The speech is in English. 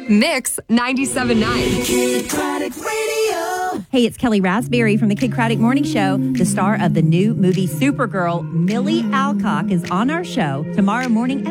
Mix 97.9. Kid Craddock Radio. Hey, it's Kelly Raspberry from the Kid Craddock Morning Show. The star of the new movie Supergirl, Millie Alcock, is on our show tomorrow morning at